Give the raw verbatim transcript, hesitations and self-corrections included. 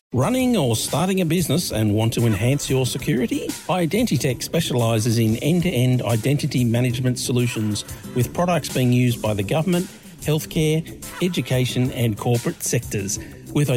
Running or starting a business and want to enhance your security? Identitech specialises in end-to-end identity management solutions with products being used by the government, healthcare, education and corporate sectors.